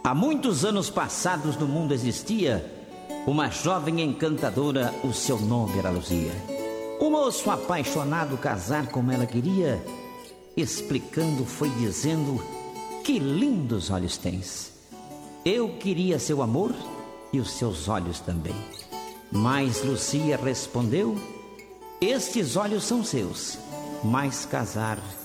Há muitos anos passados no mundo existia uma jovem encantadora, o seu nome era Luzia. O moço apaixonado casar como ela queria, explicando foi dizendo: que lindos olhos tens. Eu queria seu amor e os seus olhos também. Mas Luzia respondeu: estes olhos são seus, mas casar